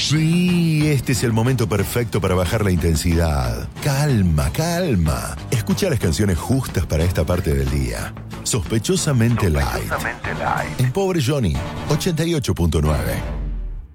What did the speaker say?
Sí, este es el momento perfecto para bajar la intensidad. Calma, calma. Escucha las canciones justas para esta parte del día. Sospechosamente light. En Pobre Johnny, 88.9.